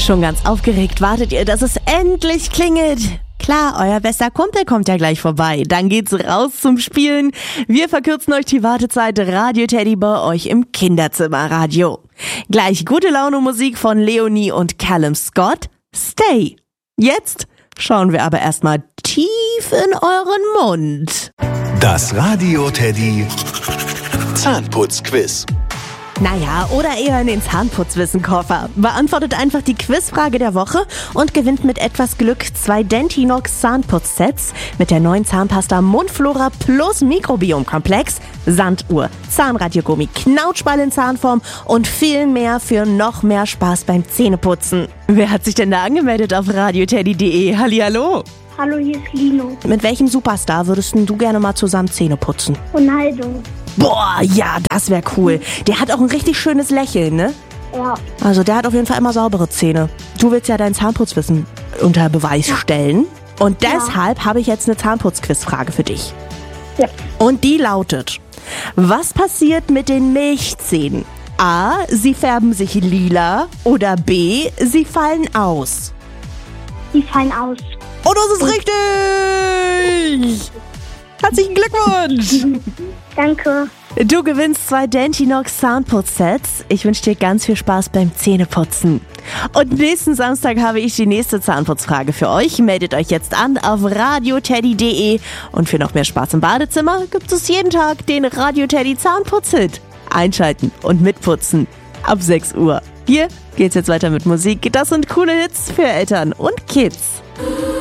Schon ganz aufgeregt wartet ihr, dass es endlich klingelt. Klar, euer bester Kumpel kommt ja gleich vorbei. Dann geht's raus zum Spielen. Wir verkürzen euch die Wartezeit. Radio Teddy bei euch im Kinderzimmerradio. Gleich gute Laune Musik von Leonie und Callum Scott. Stay. Jetzt schauen wir aber erstmal tief in euren Mund. Das Radio Teddy Zahnputzquiz. Naja, oder eher in den Zahnputzwissenkoffer. Beantwortet einfach die Quizfrage der Woche und gewinnt mit etwas Glück 2 Dentinox Zahnputzsets mit der neuen Zahnpasta Mundflora plus Mikrobiomkomplex, Sanduhr, Zahnradiergummi, Knautschball in Zahnform und viel mehr für noch mehr Spaß beim Zähneputzen. Wer hat sich denn da angemeldet auf radioteddy.de? Hallihallo! Hallo, hier ist Lino. Mit welchem Superstar würdest du gerne mal zusammen Zähne putzen? Ronaldo. Boah, ja, das wäre cool. Der hat auch ein richtig schönes Lächeln, ne? Ja. Also der hat auf jeden Fall immer saubere Zähne. Du willst ja dein Zahnputzwissen unter Beweis stellen. Und deshalb habe ich jetzt eine Zahnputzquizfrage für dich. Ja. Und die lautet: Was passiert mit den Milchzähnen? A, sie färben sich lila oder B, sie fallen aus? Die fallen aus. Oh, das ist richtig! Herzlichen Glückwunsch! Danke. Du gewinnst 2 Dentinox Zahnputzsets. Ich wünsche dir ganz viel Spaß beim Zähneputzen. Und nächsten Samstag habe ich die nächste Zahnputzfrage für euch. Meldet euch jetzt an auf radioteddy.de. Und für noch mehr Spaß im Badezimmer gibt es jeden Tag den Radio Teddy Zahnputzhit. Einschalten und mitputzen. Ab 6 Uhr. Hier geht's jetzt weiter mit Musik. Das sind coole Hits für Eltern und Kids.